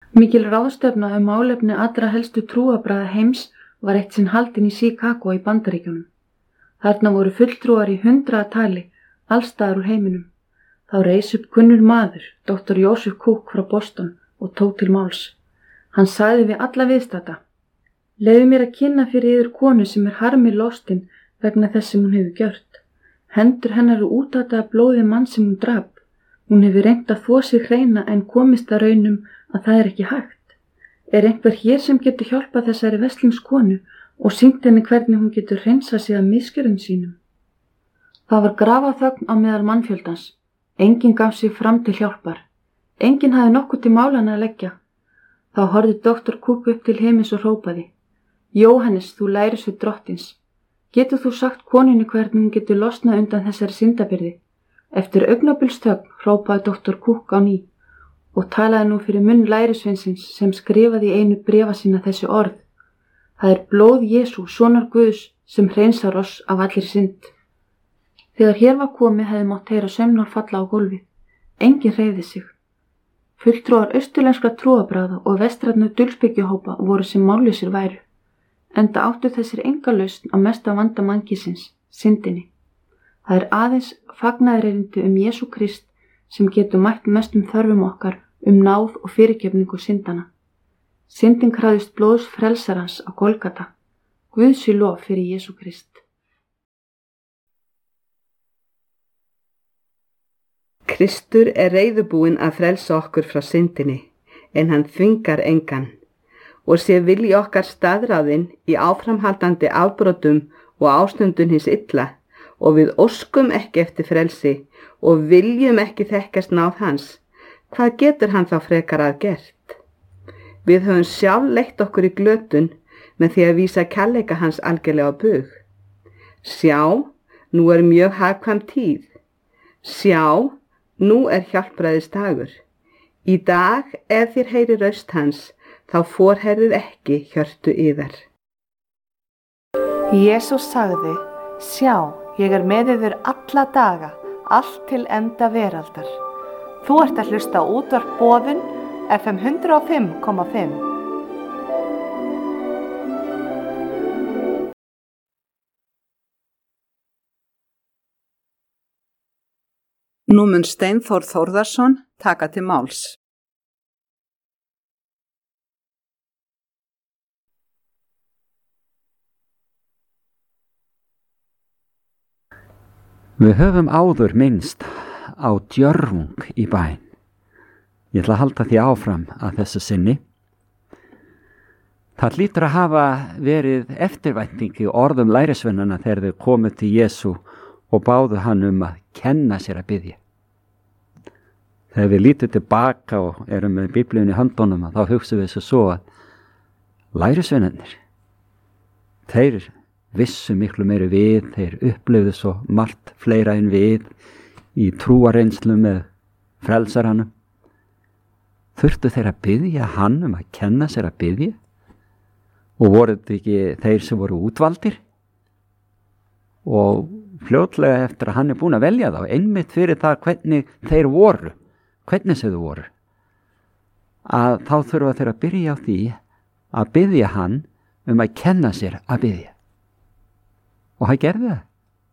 Mikil ráðstefna málefni allra helstu trúarbragða heims var eitt sinn haldin í Chicago í Bandaríkjunum. Þarna voru fulltrúar í 100 tali, allstaðar úr heiminum. Þá reis upp kunnur maður, Dr. Joseph Cook frá Boston, og tók til máls. Hann sagði við alla viðstadda: Leyfðu mér að kynna fyrir yður konu sem harmi lostin vegna þess sem hún hefur gjört. Hendur hennar eru útataðar blóði mann sem hún drap. Hún hefur reynt að þvo sig hreina en komist að raunum að það ekki hægt. Einhver hér sem getur hjálpað þessari veslingskonu og sýnt henni hvernig hún getur hreinsað sig af misgjörðum sínum? Það var grafarþögn á meðal mannfjöldans. Enginn gaf sig fram til hjálpar. Enginn hafði nokkuð til málanna að leggja. Þá horfði Dr. Cook upp til himins og hrópaði: Jóhannes, þú lærisveinn Drottins. Getur þú sagt konunni hvernig hún getur losnað undan þessari syndabyrði? Eftir augnabylsþögn hrópaði Dr. Cook á ný og talaði nú fyrir munn lærisveinsins sem skrifaði í einu bréfa sína þessi orð: Það er blóð Jesú, sonar Guðs, sem hreinsar oss af allir synd. Þegar hér var komið hefði mátt heyra saumnál falla á gólfið. Enginn hreyfði sig. Fulltrúar austurlenskra trúarbragða og vestrænna dulspyggjuhópa voru sem mállausir væru, enda áttu þessir enga lausn á mesta vanda mannkýsins, syndinni. Það er aðeins fagnaðarerindi Jesú Krist sem getur mætt mestum þörfum okkar náð og fyrirgefningu syndanna. Syndin krafðist blóðs frelsarans á Golgata. Guð sé lof fyrir Jesú Krist. Kristur er reiðubúinn að frelsa okkur frá syndinni, en hann þvingar engan, og sé vilji okkar staðráðinn í áframhaldandi afbrotum og ástundun hins illa, og við óskum ekki eftir frelsi og viljum ekki þekkast náð hans, hvað getur hann þá frekar að gert? Við höfum sjálf leitt okkur í glötun með því að vísa kærleika hans algjörlega á bug. Sjá, nú er mjög hagkvæm tíð. Sjá, nú er hjálpræðis dagur. Í dag, ef þér heyri raust hans, þá forherðið ekki hjörtu yðar. Jesús sagði: Sjá, ég er með yður alla daga, allt til enda veraldar. Þú ert að hlusta á útvarp Boðun, FM 105,5. Nú mun Steinþór Þórðarson taka til máls. Við höfum áður minnst á djörfung í bæn. Ég ætla að halda því áfram að þessu sinni. Það hlýtur að hafa verið eftirvænting í orðum lærisveinanna þegar þau komu til Jesú og báðu hann að kenna sér að biðja. Þegar við lítum tilbaka og erum með Biblíunni í höndunum, þá hugsum við svo að lærisveinarnir, þeir vissu miklu meiri við, þeir upplifðu svo margt fleira en við í trúarreynslu með frelsaranum. Þurftu þeir að biðja hann að kenna sér að biðja? Og voru þetta ekki þeir sem voru útvaldir? Og fljótlega eftir að hann er búinn að velja þá, einmitt fyrir það hvernig þeir voru, hvernig sem þau voru, að þá þurfa þeir að byrja á því að biðja hann að kenna sér að biðja. Og hann gerði það.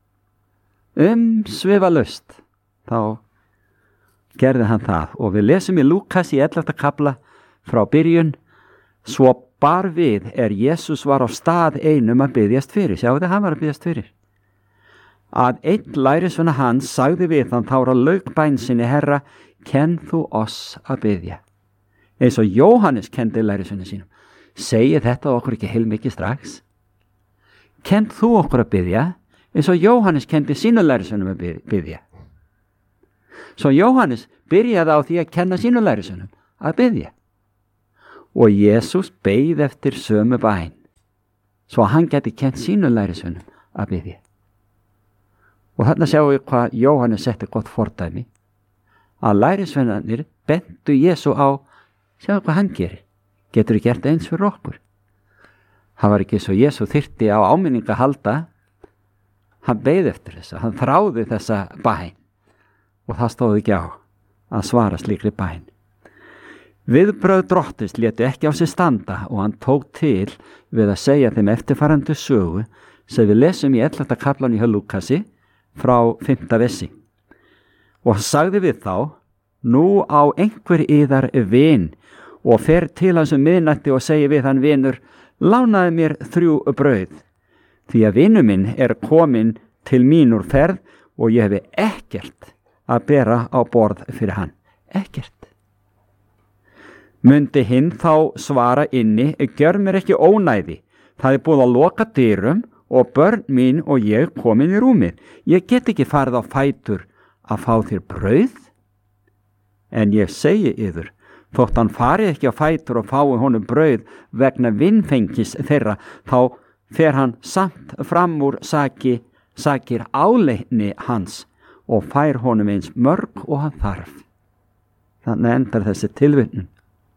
Svifalaust þá gerði hann það. Og við lesum í Lúkas í 11. kafla frá byrjun: Svo bar við Jesús var á stað einum að biðjast fyrir. Sjáu þið, hann var að biðjast fyrir. Að einn lærisveina hans sagði við hann, þá lauk bæn sinni: Herra, kenn þú oss að biðja, eins og Jóhannes kenndi lærisveina sínum. Segir þetta okkur ekki heilmikið strax? Kenn þú okkur að biðja, eins og Jóhannes kendi sínu lærisveinum að biðja. Svo Jóhannes byrjaði á því að kenna sínu lærisveinum að biðja. Og Jesús beið eftir sömu bæn, svo hann geti kent sínu lærisveinum að biðja. Og þarna sjáum við hvað Jóhannes setti gott fordæmi, að lærisveinarnir bentu Jesú á: Sjáu hvað hann gerir, getur þú gert eins fyrir okkur? Það var ekki svo Jesú þyrfti á áminninga að halda. Hann beið eftir þessa, hann þráði þessa bæn og það stóð ekki á að svara slíkri bæn. Viðbrögð Drottins létu ekki á sig standa og hann tók til við að segja þeim eftirfarandi sögu sem við lesum í 11. kaflanum hjá Lúkasi frá 5. versi. Og sagði við þá: Nú á einhver yðar vin og fer til hans miðnætti og segi við hann: Vinur, lánaði mér 3 brauð, því að vinur minn komin til mín úr ferð og ég hefi ekkert að bera á borð fyrir hann. Ekkert. Mundi hinn þá svara inni: Gjör mér ekki ónæði, það búið að loka dyrum og börn mín og ég komin í rúmið. Ég get ekki farið á fætur að fá þér brauð. En ég segi yður, þótt hann fari ekki á fætur og fái honum brauð vegna vinfengis þeirra, þá fer hann samt fram úr sakir áleitni hans og fær honum eins mörg og hann þarf. Þannig endar þessi tilvitnun.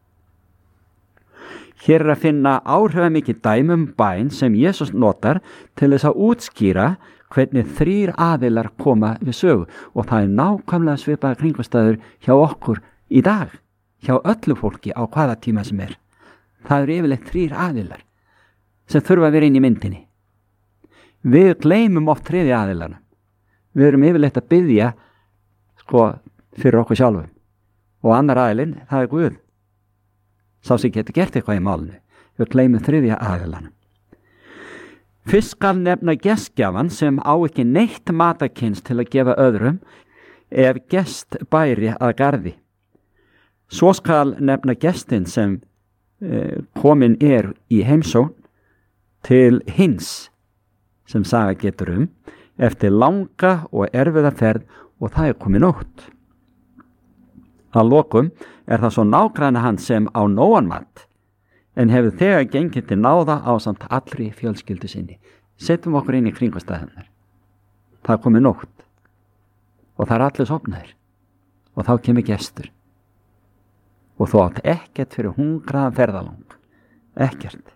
Hér að finna áhrifamikið dæmi bæn sem Jesús notar til þess að útskýra hvernig 3 aðilar koma við sögu, og það nákvæmlega svipaða kringumstæður hjá okkur í dag, hjá öllu fólki á hvaða tíma sem er. Það eru yfirleitt 3 aðilar sem þurfa að vera inn í myndinni. Við gleymum oft 3. aðilarna. Við erum yfirleitt að biðja fyrir okkur sjálfum, og annar aðilinn, það Guð, sá sem getur gert eitthvað í málinu. Við gleymum 3. aðilanum. Fyrst skal nefna gestgjafan sem á ekki neitt matarkyns til að gefa öðrum ef gest bæri að garði. Svo skal nefna gestin sem komin í heimsókn til hins sem saga getur eftir langa og erfiða ferð og það komin nótt. Að lokum það svo nágranni hans sem á nógan mat en hefur þegar gengið til náða ásamt allri fjölskyldu sinni. Setjum okkur inn í kringumstæðurnar. Það komin nótt og það allir sofnaðir og þá kemur gestur og þú átt ekkert fyrir hungraðan ferðalang. Ekkert.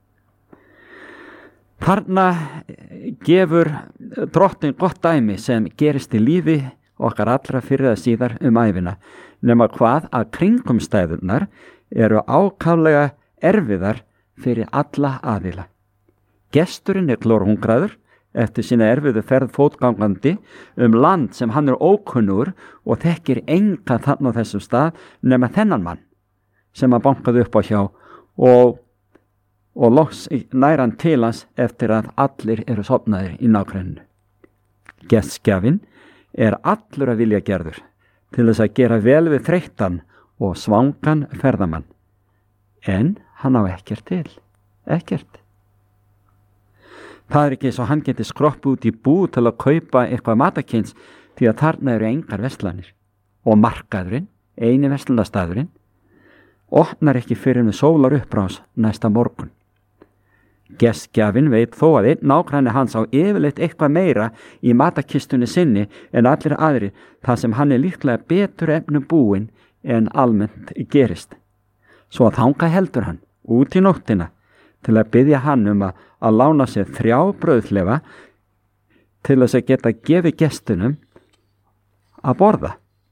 Þarna gefur Drottinn gott dæmi sem gerist í lífi okkar allra fyrir að síðar ævina, nema hvað að kringumstæðurnar eru ákaflega erfiðar fyrir alla aðila. Gesturinn glórhungraður eftir sína erfiðu ferð fótgangandi land sem hann ókunnur og þekkir enga þarna á þessum stað nema þennan mann sem hann bankaði upp á hjá og loks næran til hans eftir að allir eru sofnaðir í nágrenninu. Gestgjafinn allur að vilja gerður til þess að gera vel við þreyttan og svangan ferðamann, en hann á ekkert til, ekkert. Það ekki svo hann geti skroppu út í bú til að kaupa eitthvað matarkyns, því að þarna eru engar verslanir og markaðurinn, eini verslunarstaðurinn, opnar ekki fyrir með sólar upprás næsta morgun. Gestgjafinn veit þó að einn nágranni hans á yfirleitt eitthvað meira í matarkistunni sinni en allir aðrir, þar sem hann líklega betur efnum búinn en almennt gerist. Svo að þangað heldur hann út í nóttina til að biðja hann að lána sér 3 brauðhlefa til þess að geta gefið gestunum að borða.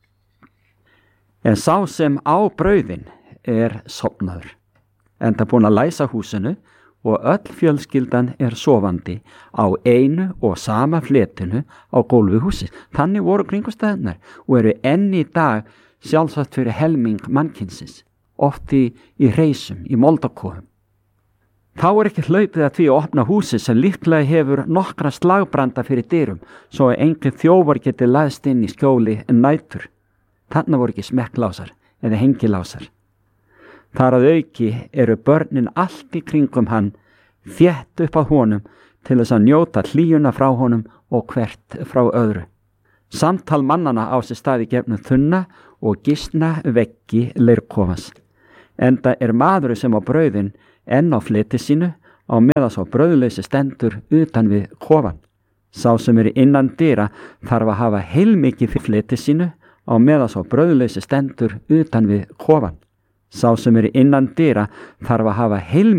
En sá sem á brauðin sofnaður, enda búinn að læsa húsinu og öll fjölskyldan sofandi á einu og sama fletinu á gólfi húsins. Þannig voru kringumstæðurnar og eru enn í dag sjálfsagt fyrir helming mannkynsins, oft í reisum, í moldakofum. Þá ekki hlaupið að því að opna húsið sem líklega hefur nokkra slagbranda fyrir dyrum, svo að engin þjófar geti læðst inn í skjóli nætur. Þarna voru ekki smekklásar eða hengilásar. Þar að auki eru börnin allt í kringum hann, þétt upp að honum til þess að njóta hlýjuna frá honum og hvert frá öðru. Samtal mannana á sér staði gefnum þunna og gisna veggi leirkofans. Enda maður sem á brauðin enn á fleti sínu á meðan sá brauðleysi stendur utan við kofan. Sá sem innan dyra þarf að hafa heilmikið fyrir fleti sínu á meðan sá brauðleysi stendur utan við kofan. Sá sem innan dyra þarf að hafa